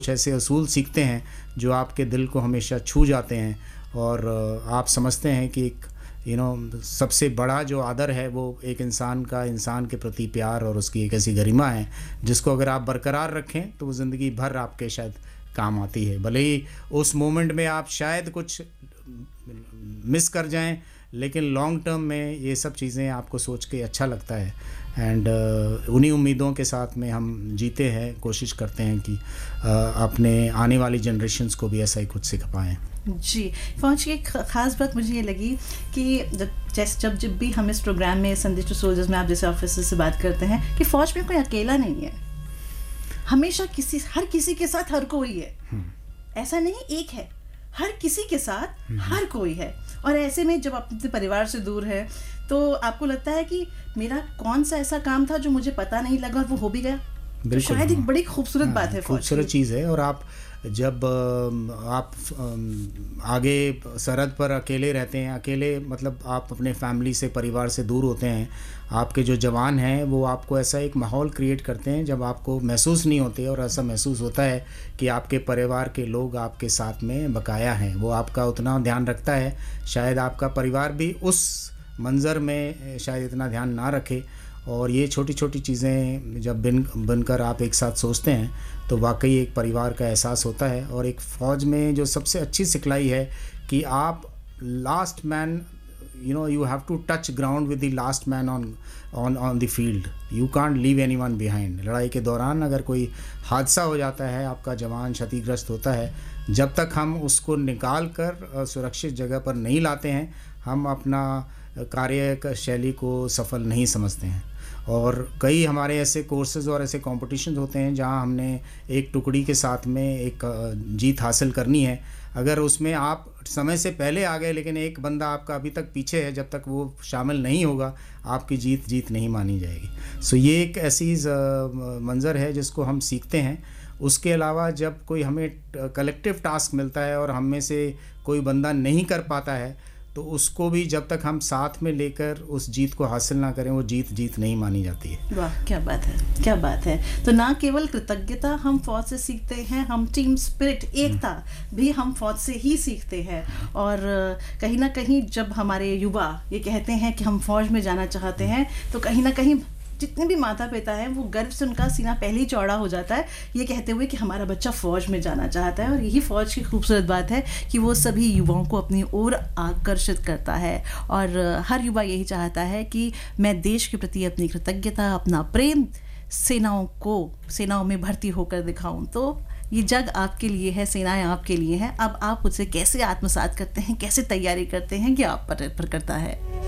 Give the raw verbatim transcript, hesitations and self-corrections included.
कुछ ऐसे असूल सीखते हैं जो आपके दिल को हमेशा छू जाते हैं और आप समझते हैं कि एक यू नो सबसे बड़ा जो आदर है वो एक इंसान का इंसान के प्रति प्यार और उसकी एक ऐसी गरिमा है जिसको अगर आप बरकरार रखें तो वो ज़िंदगी भर आपके शायद काम आती है। भले ही उस मोमेंट में आप शायद कुछ मिस कर जाएं, लेकिन लॉन्ग टर्म में ये सब चीज़ें आपको सोच के अच्छा लगता है। एंड uh, उन्हीं उम्मीदों के साथ में हम जीते हैं, कोशिश करते हैं कि uh, अपने आने वाली जनरेशन्स को भी ऐसा ही कुछ सिखा पाएँ। जी, फौज की एक ख़ास बात मुझे ये लगी कि जब जैसे जब जब भी हम इस प्रोग्राम में संदेश टू सोल्जर्स में आप जैसे ऑफिसर से बात करते हैं कि फ़ौज में कोई अकेला नहीं है, हमेशा किसी हर किसी के साथ हर कोई है। ऐसा नहीं एक है, हर किसी के साथ हर कोई है। और ऐसे में जब आप अपने परिवार से दूर है तो आपको लगता है कि मेरा कौन सा ऐसा काम था जो मुझे पता नहीं लगा और वो हो भी गया। तो शायद एक बड़ी खूबसूरत बात है, खूबसूरत चीज़ है। और आप जब आप आगे सरहद पर अकेले रहते हैं, अकेले मतलब आप अपने फैमिली से परिवार से दूर होते हैं, आपके जो जवान हैं वो आपको ऐसा एक माहौल क्रिएट करते हैं जब आपको महसूस नहीं होते और ऐसा महसूस होता है कि आपके परिवार के लोग आपके साथ में बकाया हैं। वो आपका उतना ध्यान रखता है, शायद आपका परिवार भी उस मंज़र में शायद इतना ध्यान ना रखे। और ये छोटी छोटी चीज़ें जब बिन बनकर आप एक साथ सोचते हैं तो वाकई एक परिवार का एहसास होता है। और एक फ़ौज में जो सबसे अच्छी सिखलाई है कि आप last man, you know you have to touch ground with the last man on on on the field, you can't leave anyone behind. लड़ाई के दौरान अगर कोई हादसा हो जाता है, आपका जवान क्षतिग्रस्त होता है, जब तक हम उसको निकाल कर सुरक्षित जगह पर नहीं लाते हैं, हम अपना कार्य शैली को सफल नहीं समझते हैं। और कई हमारे ऐसे कोर्सेज़ और ऐसे कॉम्पिटिशन होते हैं जहां हमने एक टुकड़ी के साथ में एक जीत हासिल करनी है। अगर उसमें आप समय से पहले आ गए लेकिन एक बंदा आपका अभी तक पीछे है, जब तक वो शामिल नहीं होगा आपकी जीत जीत नहीं मानी जाएगी। सो ये एक ऐसी मंज़र है जिसको हम सीखते हैं। उसके अलावा जब कोई हमें कलेक्टिव टास्क मिलता है और हम में से कोई बंदा नहीं कर पाता है तो उसको भी जब तक हम साथ में लेकर उस जीत को हासिल ना करें, वो जीत जीत नहीं मानी जाती है। वाह, क्या बात है, क्या बात है। तो ना केवल कृतज्ञता हम फौज से सीखते हैं, हम टीम स्पिरिट, एकता भी हम फौज से ही सीखते हैं। और कहीं ना कहीं जब हमारे युवा ये कहते हैं कि हम फौज में जाना चाहते हैं तो कहीं ना कहीं जितने भी माता पिता हैं वो गर्व से उनका सीना पहले ही चौड़ा हो जाता है ये कहते हुए कि हमारा बच्चा फ़ौज में जाना चाहता है। और यही फ़ौज की खूबसूरत बात है कि वो सभी युवाओं को अपनी ओर आकर्षित करता है। और हर युवा यही चाहता है कि मैं देश के प्रति अपनी कृतज्ञता, अपना प्रेम सेनाओं को सेनाओं में भर्ती होकर दिखाऊं। तो ये जग आपके लिए है, सेनाएं आपके लिए हैं। अब आप उससे कैसे आत्मसात करते हैं, कैसे तैयारी करते हैं, ये आप पर निर्भर करता है।